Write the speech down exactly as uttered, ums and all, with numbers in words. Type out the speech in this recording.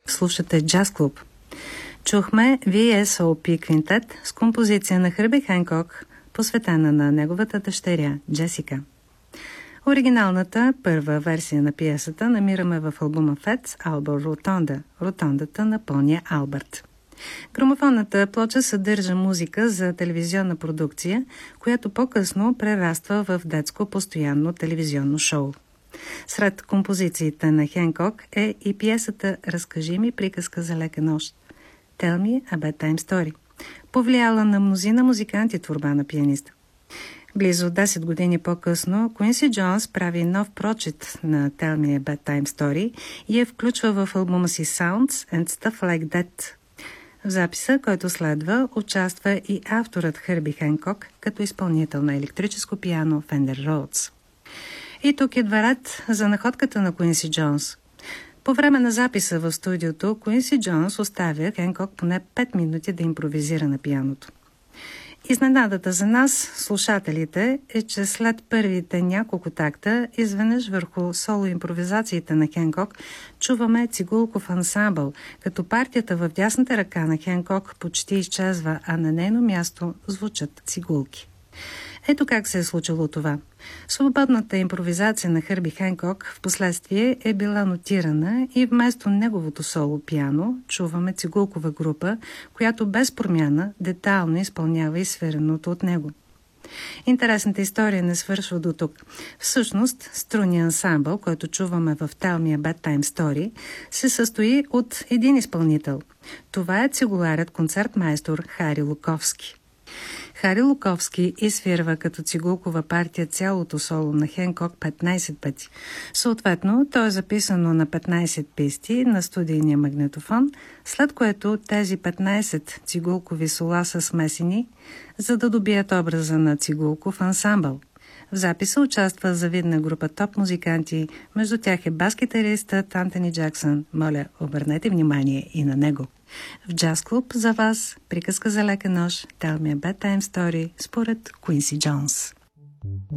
Слушате Джаз Клуб. Чухме Ви Ес О Пи квинтет с композиция на Хърби Хенкок, посветена на неговата дъщеря Джесика. Оригиналната първа версия на пиесата намираме в албума Фетс Албър Ротонда, ротондата на пълния Албърт. Грамофонната плоча съдържа музика за телевизионна продукция, която по-късно прераства в детско постоянно телевизионно шоу. Сред композициите на Хенкок е и пиесата «Разкажи ми приказка за лека нощ» Tell me a bedtime story, повлияла на мнозина музиканти творба на пианиста. Близо десет години по-късно Куинси Джонс прави нов прочит на Tell me a bedtime story и я включва в албума си Sounds and Stuff Like That. В записа, който следва, участва и авторът Хърби Хенкок като изпълнител на електрическо пиано Fender Rhodes. И тук идва ред за находката на Куинси Джонс. По време на записа в студиото, Куинси Джонс оставя Хенкок поне пет минути да импровизира на пианото. Изненадата за нас, слушателите, е, че след първите няколко такта, изведнъж върху соло-импровизациите на Хенкок, чуваме цигулков ансамбъл, като партията в дясната ръка на Хенкок почти изчезва, а на нейно място звучат цигулки. Ето как се е случило това. Свободната импровизация на Хърби Хенкок в последствие е била нотирана и вместо неговото соло пиано чуваме цигулкова група, която без промяна детайлно изпълнява и свиреното от него. Интересната история не свършва до тук. Всъщност, струнният ансамбъл, който чуваме в Tell me a bedtime story, се състои от един изпълнител. Това е цигуларят концертмайстор Хари Луковски. Хари Луковски изсвирва като цигулкова партия цялото соло на Хенкок петнайсет пъти. Съответно, то е записано на петнайсет писти на студийния магнетофон, след което тези петнайсет цигулкови сола са смесени, за да добият образа на цигулков ансамбъл. В записа участва завидна група топ музиканти, между тях е бас-гитаристът Антони Джаксън. Моля, обърнете внимание и на него. В Джаз Клуб за вас приказка за лека нощ Tell me a bedtime story според Куинси Джонс.